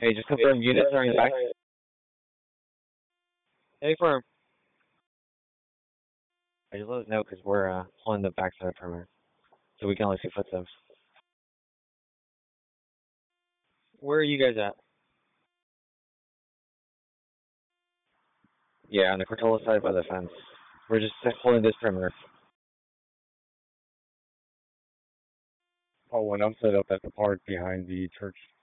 Hey, just confirm units are in the back. Hey, firm. I just let us know because we're on the back side of the perimeter, so we can only see footsteps. Where are you guys at? Yeah, on the Cortola side by the fence. We're just holding this perimeter. Oh, when I'm set up at the park behind the church.